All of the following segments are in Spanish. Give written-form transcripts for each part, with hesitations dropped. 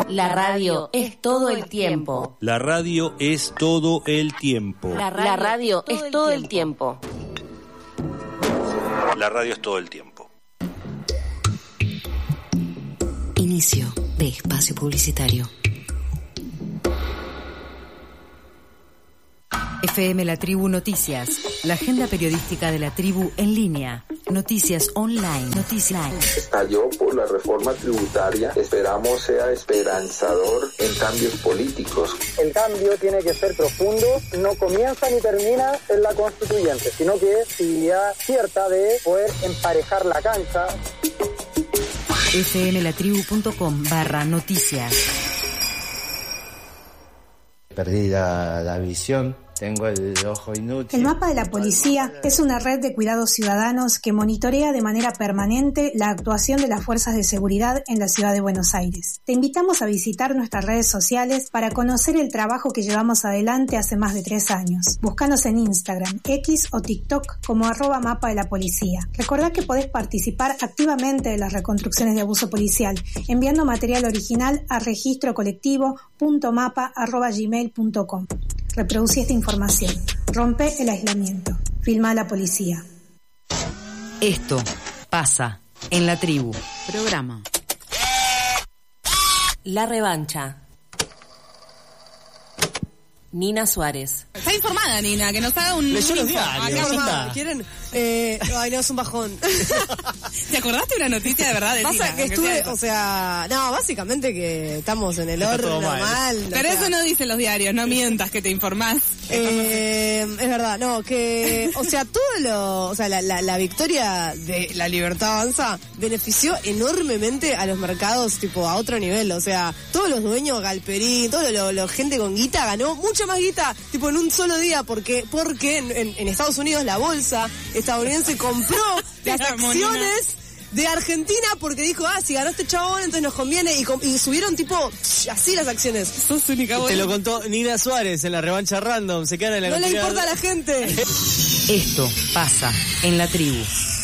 La radio es todo el tiempo. La radio es todo el tiempo. La radio es todo el tiempo. La radio es todo el tiempo. Inicio de espacio publicitario. FM La Tribu Noticias, la agenda periodística de la tribu en línea. Noticias online. Estalló por la reforma tributaria. Esperamos sea esperanzador en cambios políticos. El cambio tiene que ser profundo, no comienza ni termina en la constituyente, sino que es posibilidad cierta de poder emparejar la cancha. fmlatribu.com/noticias. Perdí la visión. Tengo el ojo inútil. El mapa de la policía es una red de cuidados ciudadanos que monitorea de manera permanente la actuación de las fuerzas de seguridad en la ciudad de Buenos Aires. Te invitamos a visitar nuestras redes sociales para conocer el trabajo que llevamos adelante hace más de 3 años. Búscanos en Instagram, X o TikTok como @mapa de la policía. Recordá que podés participar activamente de las reconstrucciones de abuso policial enviando material original a registrocolectivo.mapa@gmail.com. Reproducí esta información. Rompe el aislamiento. Filma a la policía. Esto pasa en la tribu. Programa. La revancha. Nina Suárez. Está informada, Nina, que nos haga un... Leyó los diarios. ¿Quieren? Ay, no, es un bajón. ¿Te acordaste de una noticia de verdad de Pasa Nina? que estuve, o sea, no, básicamente que estamos en el horno mal. Pero eso no dicen los diarios, no mientas que te informás. Es verdad, no, que, o sea, la victoria de La Libertad Avanza benefició enormemente a los mercados, tipo, a otro nivel, o sea, todos los dueños, Galperín, todo lo gente con guita ganó mucha más guita, tipo, en un solo día, porque en Estados Unidos la bolsa estadounidense compró las acciones de Argentina porque dijo, si ganó este chabón, entonces nos conviene, y subieron tipo así las acciones. Sos única buena. Te lo contó Nina Suárez en la revancha random, se quedan en la No le importa a la gente. Esto pasa en la tribu.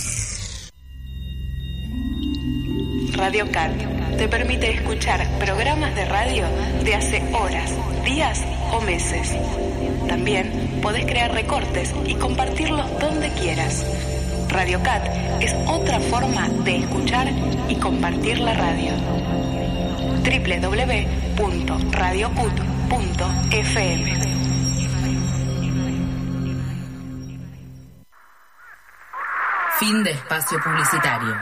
Radio Cat te permite escuchar programas de radio de hace horas, días o meses. También podés crear recortes y compartirlos donde quieras. Radio Cat es otra forma de escuchar y compartir la radio. www.radiocut.fm. Fin de espacio publicitario.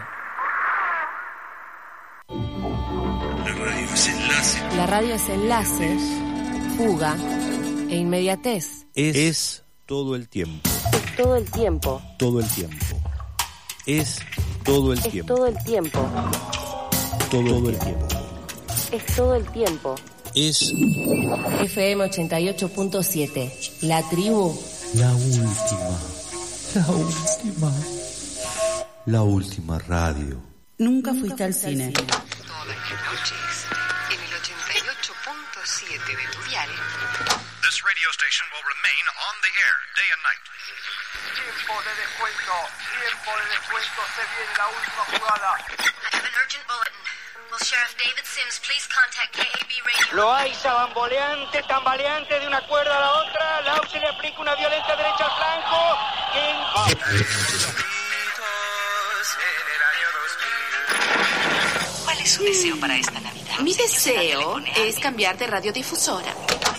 La radio es enlace, fuga e inmediatez. Es todo el tiempo. Es todo el tiempo. Todo el tiempo. Es todo el Es tiempo. todo el tiempo. Todo el tiempo. Es todo el tiempo. Es FM 88.7. La tribu. La última radio. Nunca fuiste al cine. Todas las noches, en el 88.7 de tu dial. This radio station will remain on the air day and night. Tiempo de descuento, se viene la última jugada. I have an urgent bulletin. Will Sheriff David Sims please contact KAB Radio? Loaiza tambaleante de una cuerda a la otra. Lau se le aplica una violenta derecha al flanco. ¿Cuál es su deseo para esta Navidad? Mi deseo es cambiar de radiodifusora.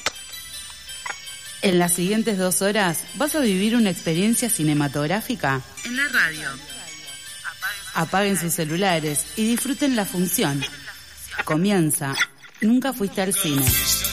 En las siguientes 2 horas vas a vivir una experiencia cinematográfica En la radio. Apaguen sus celulares y disfruten la función. Comienza Nunca fuiste al cine.